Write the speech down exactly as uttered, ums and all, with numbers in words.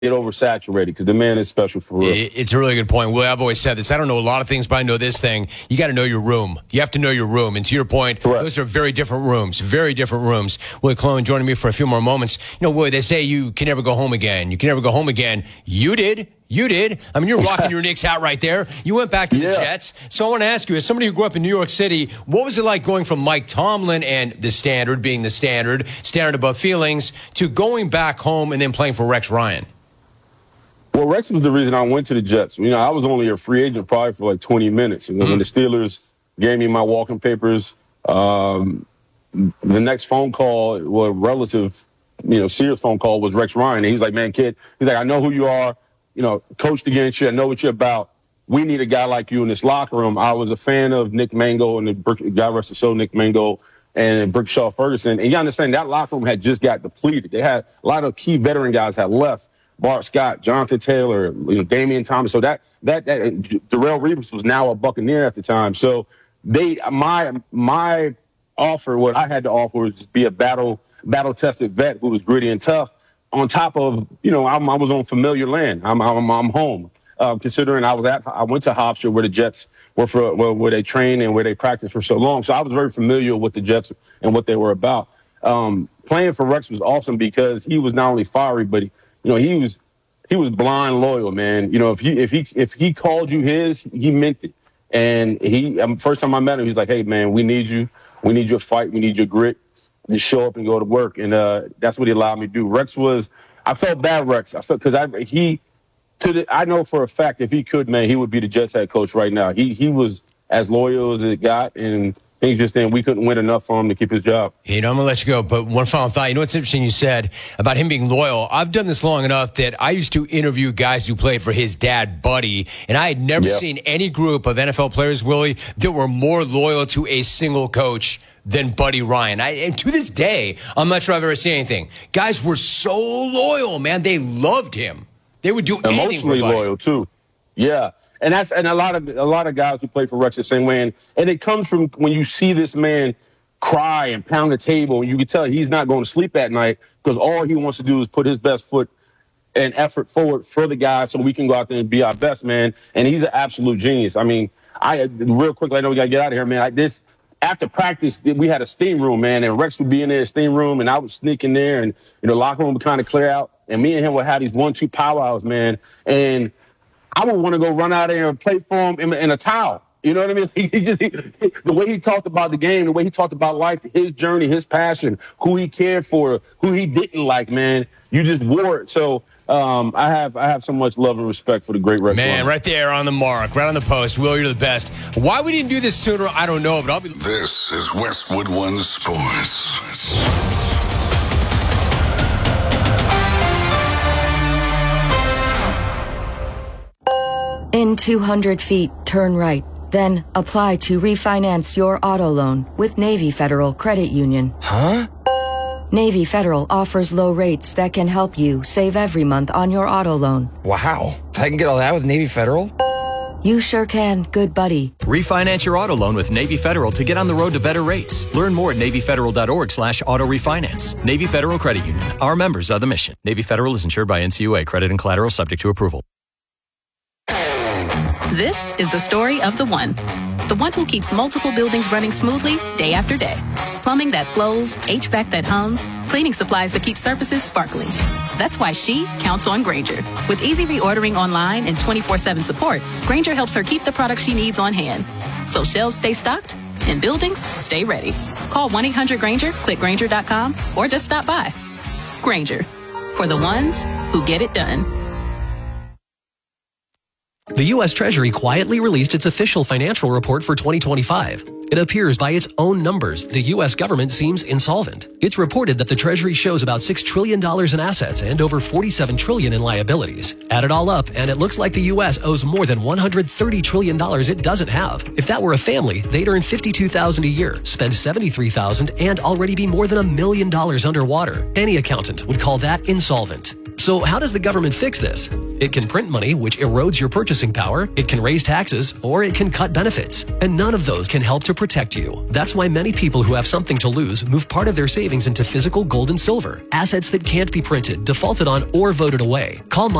get oversaturated because the man is special for real. It's a really good point. Will, I've always said this. I don't know a lot of things, but I know this thing. You got to know your room. You have to know your room. And to your point, Correct. Those are very different rooms, very different rooms. Willie Colon joining me for a few more moments. You know, Willie, they say you can never go home again. You can never go home again. You did. You did. I mean, you're rocking your Knicks hat right there. You went back to yeah. the Jets. So I want to ask you, as somebody who grew up in New York City, what was it like going from Mike Tomlin and the standard being the standard, standard above feelings, to going back home and then playing for Rex Ryan? Well, Rex was the reason I went to the Jets. You know, I was only a free agent probably for like twenty minutes. And then mm-hmm. when the Steelers gave me my walking papers, um, the next phone call, well, relative, you know, serious phone call was Rex Ryan. And he's like, man, kid, he's like, I know who you are. You know, coached against you. I know what you're about. We need a guy like you in this locker room. I was a fan of Nick Mango and the God rest his soul, Nick Mango and Brickshaw Ferguson. And you understand that locker room had just got depleted. They had a lot of key veteran guys had left. Bart Scott, Jonathan Taylor, you know, Damian Thomas. So that that that Darrelle Revis was now a Buccaneer at the time. So they my my offer, what I had to offer was just be a battle battle tested vet who was gritty and tough. On top of, you know, I'm, I was on familiar land. I'm I'm, I'm home. Uh, considering I was at I went to Hofstra where the Jets were for where, where they trained and where they practiced for so long. So I was very familiar with the Jets and what they were about. Um, playing for Rex was awesome because he was not only fiery, but he, you know, he was he was blind loyal, man. You know, if he if he if he called you his, he meant it. And he um, first time I met him, he's like, "Hey, man, we need you. We need your fight. We need your grit. Just show up and go to work." And uh, that's what he allowed me to do. Rex was, I felt bad, Rex. I felt because I he to the I know for a fact if he could, man, he would be the Jets head coach right now. He he was as loyal as it got, and things just then we couldn't win enough for him to keep his job. You know, I'm going to let you go, but one final thought. You know what's interesting you said about him being loyal? I've done this long enough that I used to interview guys who played for his dad, Buddy, and I had never yep. seen any group of N F L players, Willie, that were more loyal to a single coach than Buddy Ryan. I, and to this day, I'm not sure I've ever seen anything. Guys were so loyal, man. They loved him. They would do anything for Buddy. Emotionally loyal, too. Yeah. And that's and a lot of a lot of guys who play for Rex the same way, and, and it comes from when you see this man cry and pound the table, and you can tell he's not going to sleep at night because all he wants to do is put his best foot and effort forward for the guys so we can go out there and be our best, man. And he's an absolute genius. I mean, I real quickly, I know we got to get out of here, man. I, this after practice, we had a steam room, man, and Rex would be in there, steam room, and I would sneak in there, and you know, locker room would kind of clear out, and me and him would have these one-two powwows, man, and I would want to go run out there and play for him in, in a towel. You know what I mean? He, he just he, the way he talked about the game, the way he talked about life, his journey, his passion, who he cared for, who he didn't like, man. You just wore it. So um, I have I have so much love and respect for the great Rex. Man, Ryan. right there on the mark, right on the post. Will, you're the best. Why we didn't do this sooner, I don't know, but I'll be. This is Westwood One Sports. In two hundred feet, turn right. Then apply to refinance your auto loan with Navy Federal Credit Union. Huh? Navy Federal offers low rates that can help you save every month on your auto loan. Wow. I can get all that with Navy Federal? You sure can, good buddy. Refinance your auto loan with Navy Federal to get on the road to better rates. Learn more at NavyFederal.org slash auto refinance. Navy Federal Credit Union. Our members are the mission. Navy Federal is insured by N C U A. Credit and collateral subject to approval. This is the story of the one. The one who keeps multiple buildings running smoothly day after day. Plumbing that flows, H V A C that hums, cleaning supplies that keep surfaces sparkling. That's why she counts on Grainger. With easy reordering online and twenty-four seven support, Grainger helps her keep the products she needs on hand. So shelves stay stocked and buildings stay ready. Call one eight hundred Grainger, click Grainger dot com, or just stop by. Grainger, for the ones who get it done. The U S Treasury quietly released its official financial report for twenty twenty-five. It appears by its own numbers, the U S government seems insolvent. It's reported that the Treasury shows about six trillion dollars in assets and over forty-seven trillion dollars in liabilities. Add it all up, and it looks like the U S owes more than one hundred thirty trillion dollars it doesn't have. If that were a family, they'd earn fifty-two thousand dollars a year, spend seventy-three thousand dollars, and already be more than a million dollars underwater. Any accountant would call that insolvent. So how does the government fix this? It can print money, which erodes your purchasing power, it can raise taxes, or it can cut benefits. And none of those can help to protect you. That's why many people who have something to lose move part of their savings into physical gold and silver, assets that can't be printed, defaulted on, or voted away. Call